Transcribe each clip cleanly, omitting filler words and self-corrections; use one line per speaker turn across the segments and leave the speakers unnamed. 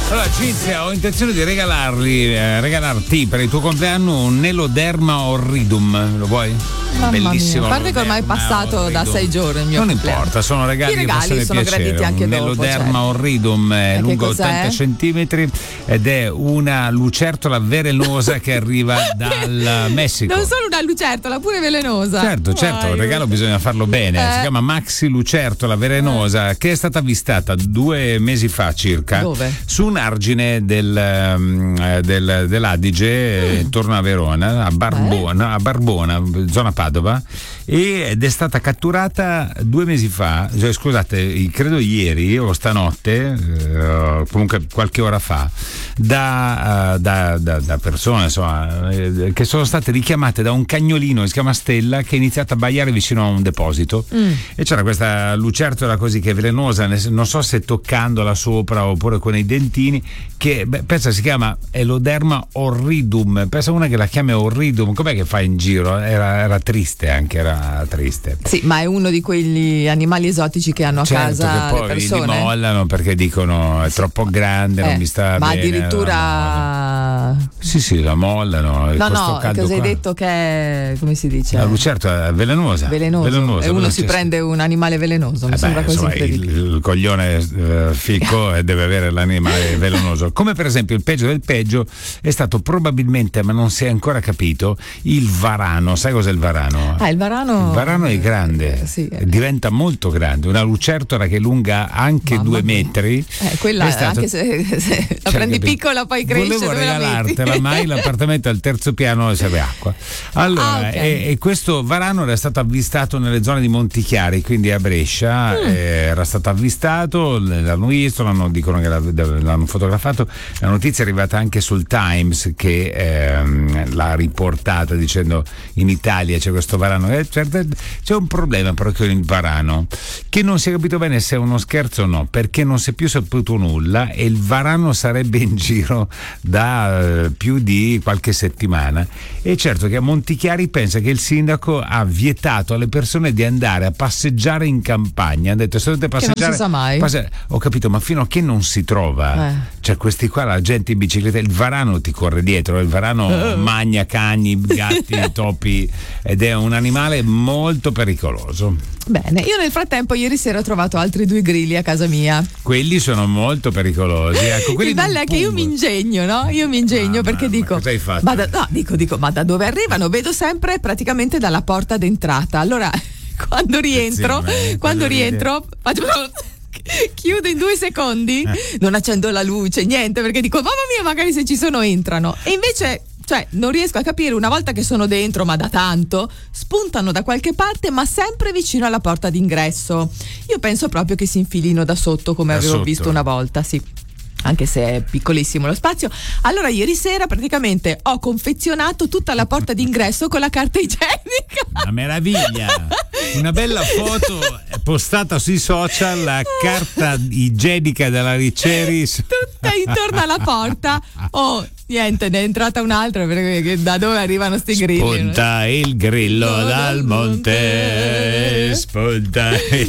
Allora Cinzia, ho intenzione di regalarti per il tuo compleanno un Neloderma Orridum, lo vuoi?
Mamma
Bellissimo.
mia. A parte che ormai è passato da 6 giorni il mio
non
compleanno.
importa, sono regali
I
che
regali
possono
sono
piacere.
graditi anche
un
dopo,
Neloderma
certo.
Orridum è lungo
cos'è?
80 centimetri ed è una lucertola velenosa che arriva dal Messico.
Non solo una lucertola, pure velenosa.
Certo, il regalo bisogna farlo bene. Si chiama Maxi Lucertola velenosa, che è stata avvistata 2 mesi fa circa.
Dove?
Su un argine dell'Adige, intorno a Verona, a Barbona, zona Padova, ed è stata catturata 2 mesi fa, cioè, scusate, credo ieri o stanotte, comunque qualche ora fa, da persone, insomma, che sono state richiamate da un cagnolino che si chiama Stella, che è iniziato a baiare vicino a un deposito e c'era questa lucertola così che è velenosa, non so se toccandola sopra oppure con i dentini, che pensa si chiama Eloderma Orridum, pensa una che la chiama Orridum, com'è che fa in giro? Era triste, anche era triste.
Sì, ma è uno di quegli animali esotici che hanno a casa
che poi
le persone.
li mollano perché dicono è troppo grande, non mi sta
ma
bene.
Addirittura
sì, la mollano.
No, cosa hai detto che è, come si dice?
La lucertola è velenosa.
E uno si prende un animale velenoso, mi sembra così incredibile.
Il coglione ficco deve avere l'animale velenoso. Come per esempio il peggio del peggio è stato probabilmente, ma non si è ancora capito, il varano. Sai cos'è il varano?
Il varano.
Il varano è grande,
sì.
Diventa molto grande. Una lucertola che è lunga anche 2 metri.
Quella anche se la prendi piccola poi cresce.
Volevo regalartela, mai l'appartamento al 3° piano serve acqua. Allora, e questo varano era stato avvistato nelle zone di Montichiari, quindi a Brescia. Era stato avvistato, l'hanno visto, dicono che l'hanno fotografato. La notizia è arrivata anche sul Times, che l'ha riportata dicendo in Italia c'è questo varano. C'è un problema però con il varano, che non si è capito bene se è uno scherzo o no, perché non si è più saputo nulla e il varano sarebbe in giro da più di qualche settimana. E certo che a Montichiari pensa che il sindaco ha vietato alle persone di andare a passeggiare in campagna. Ha detto: se dovete passeggiare,
che non si sa mai.
Ho capito, ma fino a che non si trova, cioè questi qua, la gente in bicicletta, il varano ti corre dietro, il varano magna cani, gatti, topi, ed è un animale molto pericoloso.
Bene, io nel frattempo ieri sera ho trovato altri 2 grilli a casa mia.
Quelli sono molto pericolosi. Ecco,
il bello è che io mi ingegno, no? Perché dico,
cosa hai fatto?
Ma da dove arrivano? Vedo sempre praticamente dalla porta d'entrata. Allora, quando rientro faccio chiudo in 2 secondi, non accendo la luce, niente, perché dico mamma mia, magari se ci sono entrano. E invece non riesco a capire, una volta che sono dentro, ma da tanto, spuntano da qualche parte, ma sempre vicino alla porta d'ingresso. Io penso proprio che si infilino da sotto, come avevo visto una volta, sì. Anche se è piccolissimo lo spazio. Allora ieri sera praticamente ho confezionato tutta la porta d'ingresso con la carta igienica.
Una meraviglia. Una bella foto postata sui social, la carta igienica della Riceris.
Tutta intorno alla porta. Niente, ne è entrata un'altra, perché da dove arrivano sti grilli?
Spunta il grillo dal monte, spunta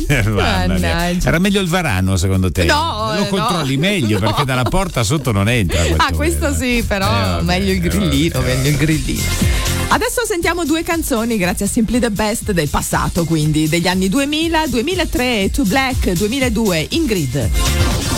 Era meglio il varano, secondo te?
No,
lo controlli meglio, perché dalla porta sotto non entra.
Questo sì, però meglio il grillino, meglio il grillino. Adesso sentiamo 2 canzoni grazie a Simply the Best del passato, quindi degli anni 2000, 2003, To Black, 2002, Ingrid.